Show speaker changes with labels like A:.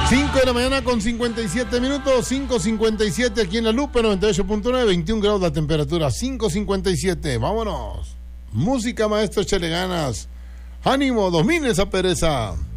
A: 5 de la mañana con 57 minutos, 5:57 aquí en La Lupe, 98.9, 21 grados la temperatura, 5:57, vámonos. Música, maestro, échale ganas. Ánimo, domine esa pereza.